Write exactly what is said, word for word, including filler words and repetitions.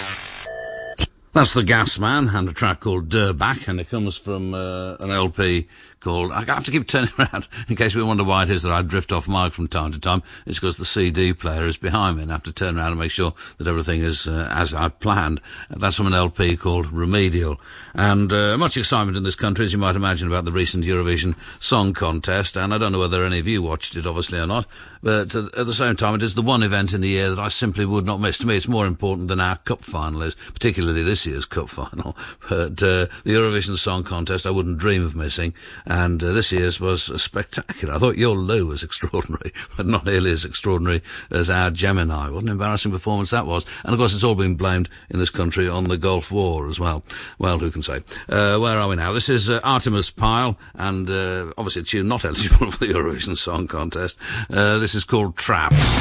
That's the Gas Man and a track called Durback, and it comes from uh, an L P called... I have to keep turning around in case we wonder why it is that I drift off mic from time to time. It's because the C D player is behind me and I have to turn around and make sure that everything is uh, as I planned. That's from an L P called Remedial. And uh, much excitement in this country, as you might imagine, about the recent Eurovision Song Contest, and I don't know whether any of you watched it, obviously, or not, but uh, at the same time, it is the one event in the year that I simply would not miss. To me, it's more important than our cup final is, particularly this year's cup final. But uh, the Eurovision Song Contest, I wouldn't dream of missing. And uh, this year's was uh, spectacular. I thought your Lou was extraordinary, but not nearly as extraordinary as our Gemini. What an embarrassing performance that was. And of course, it's all been blamed in this country on the Gulf War as well. Well, who can say? Uh, where are we now? This is uh, Artemis Pyle, and uh, obviously a tune not eligible for the Eurovision Song Contest. Uh, this is called Trapped.